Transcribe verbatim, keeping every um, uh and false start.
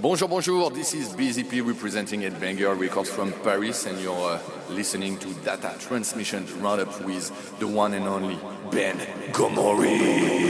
Bonjour, bonjour. This is B Z P representing Headbanger Records from Paris, and you're uh, listening to Data Transmission Roundup with the one and only Ben Gomori.